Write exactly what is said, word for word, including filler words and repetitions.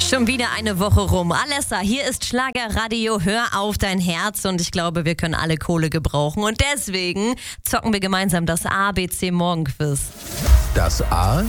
Schon wieder eine Woche rum. Alessa, hier ist Schlagerradio, hör auf dein Herz und ich glaube, wir können alle Kohle gebrauchen und deswegen zocken wir gemeinsam das A B C Morgenquiz. Das A